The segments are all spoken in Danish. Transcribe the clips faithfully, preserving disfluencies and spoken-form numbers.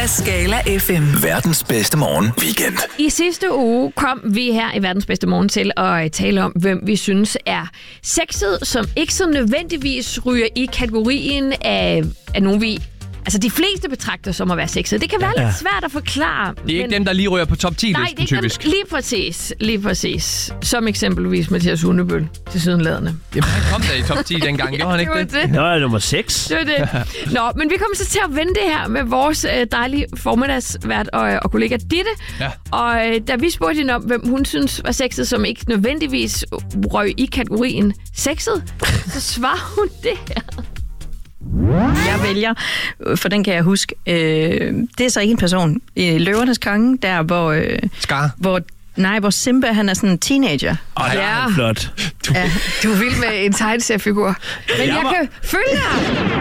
af Skala F M. Verdens bedste morgen weekend. I sidste uge kom vi her i Verdens bedste morgen til at tale om, hvem vi synes er sexet, som ikke så nødvendigvis ryger i kategorien af, af nogen vi... Altså, de fleste betragter som at være sexet. Det kan være ja. lidt svært at forklare. Det er ikke dem, der lige ryger på top ti-listen, nej, det er typisk. Dem, lige præcis. Lige præcis. Som eksempelvis Mathias Hundebøl til sydenladende. Jamen, han kom der i top ti dengang, ja, gjorde han ikke det? det? Nå, er nummer seks. Det var det. Nå, men vi kommer så til at vende det her med vores øh, dejlige formiddagsvært og, og kollega Ditte. Ja. Og øh, da vi spurgte hende om, hvem hun synes var sexet, som ikke nødvendigvis røg i kategorien sexet, så svarer hun det her. Jeg vælger, for den kan jeg huske, øh, det er så ikke en person. I Løvernes Konge, der hvor... Øh, Scar. Hvor, nej, hvor Simba, han er sådan en teenager. Ej, ja. Det er flot. Du, ja. du er vild med en tegneseriefigur. Men jeg, jeg kan følge dig.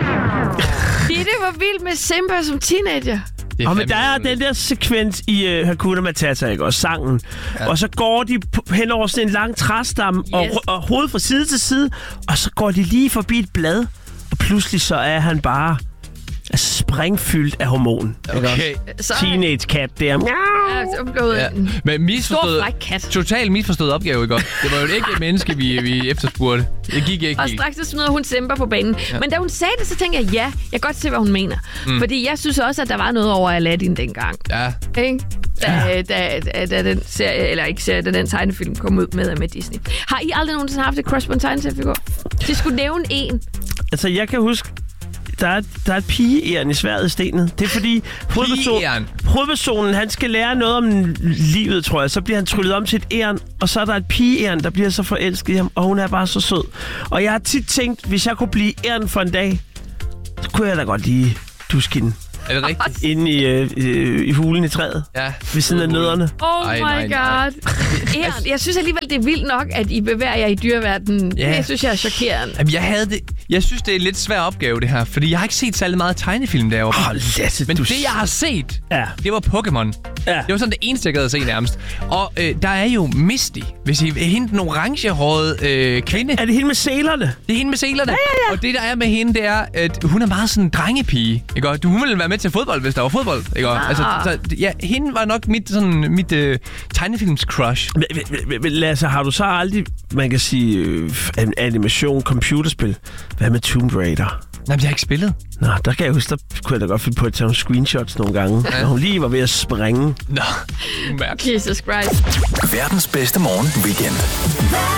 Ditte var vild med Simba som teenager. Og men der er den der sekvens i uh, Hakuna Matata, ikke? Og sangen. Ja. Og så går de hen over sådan en lang træstamme yes. og, og hovedet fra side til side. Og så går de lige forbi et blad. Og pludselig så er han bare altså, sprængfyldt af hormon. Okay. Teenage cat der. Ja, så blev ja. Men misforstået, totalt misforstået opgave, ikke godt? Det var jo ikke et menneske, vi, vi efterspurgte. Det gik ikke Og straks så smider hun Simba på banen. Ja. Men da hun sagde det, så tænkte jeg, ja, jeg kan godt se, hvad hun mener. Mm. Fordi jeg synes også, at der var noget over Aladdin dengang. Ja. Ikke? Da, ja. da, da, da den serie, eller ikke serie, da den tegnefilm kom ud med, med Disney. Har I aldrig nogensinde haft et crush på en tegneseriefigur? Det skulle nævne en. Altså, jeg kan huske, der er, der er et pigeæren i sværdet i stenet. Det er fordi, hovedpersonen, hovedpersonen, han skal lære noget om livet, tror jeg. Så bliver han tryllet om til et æren, og så er der et pigeæren, der bliver så forelsket i ham, og hun er bare så sød. Og jeg har tit tænkt, hvis jeg kunne blive æren for en dag, så kunne jeg da godt lige duske den. Er det rigtigt? Inde i, øh, i hulen i træet. Ja. Ved siden af nødderne. Oh my nej, nej. god. Æren. Jeg synes alligevel, det er vildt nok, at I bevæger jer i dyreverdenen. Ja. Det synes jeg er chokerende. Jamen, jeg havde det... Jeg synes, det er en lidt svær opgave, det her. Fordi jeg har ikke set særlig meget tegnefilm derovre. Oh, Lasse, Men du... det, jeg har set, ja. det var Pokémon. Ja. Det var sådan det eneste, jeg gad at se nærmest. Og øh, der er jo Misty. Hvis I hende den orangehårede øh, kvinde. Er det hende med sælerne? Det er hende med sælerne. Ja, ja, ja. Og det, der er med hende, det er, at hun er meget sådan en drengepige. Ikke? Du, hun ville være med til fodbold, hvis der var fodbold. Ikke? Ah. Altså, så, ja, hende var nok mit, sådan, mit øh, tegnefilms-crush. Men, men, men Lasse, har du så aldrig, man kan sige, øh, animation, computerspil? Hvad med Tomb Raider? Nej, men jeg har ikke spillet. Nå, der kan jeg huske, der kunne jeg da godt finde på at tage nogle screenshots nogle gange, ja. Når hun lige var ved at springe. Nå, Jesus Christ. Verdens bedste morgen weekend.